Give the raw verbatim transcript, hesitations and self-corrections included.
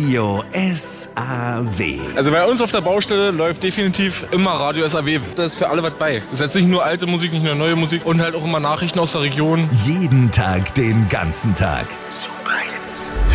Radio S A W. Also bei uns auf der Baustelle läuft definitiv immer Radio S A W. Da ist für alle was bei. Es ist jetzt nicht nur alte Musik, nicht nur neue Musik und halt auch immer Nachrichten aus der Region. Jeden Tag, den ganzen Tag. Super Hits.